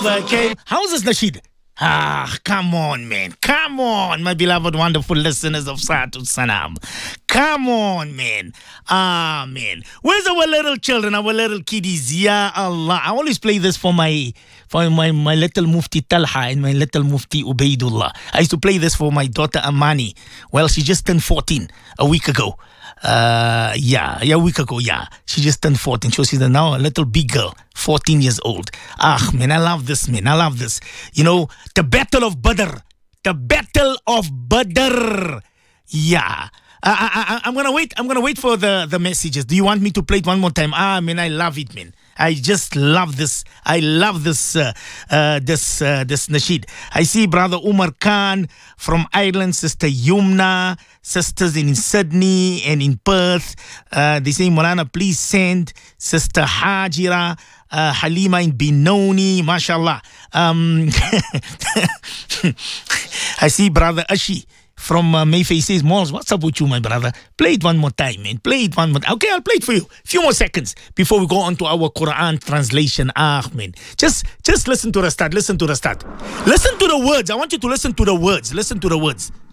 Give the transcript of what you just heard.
overcame. How's this nasheed? Come on, man. Come on, my beloved, wonderful listeners of Satu Sanam. Come on, man. Man. Where's our little children, our little kiddies? Ya Allah. I always play this for my little Mufti Talha and my little Mufti Ubaidullah. I used to play this for my daughter Amani. Well, she just turned 14 a week ago. A week ago, yeah. She just turned 14. So she's now a little big girl, 14 years old. Man, I love this, man. I love this. You know, the Battle of Badr. The Battle of Badr. Yeah. I'm gonna wait for the messages. Do you want me to play it one more time? Man, I love it, man. I just love this. I love this nasheed. I see Brother Umar Khan from Ireland, Sister Yumna, sisters in Sydney and in Perth. They say, Molana, please send Sister Hajira, Halima in Benoni, mashallah. I see Brother Ashi from Mayfair says, Malls, what's up with you, my brother? Play it one more time, man. Play it one more time. Okay, I'll play it for you. A few more seconds before we go on to our Quran translation. Man. Just listen to the start. Listen to the start. Listen to the words. I want you to listen to the words. Listen to the words.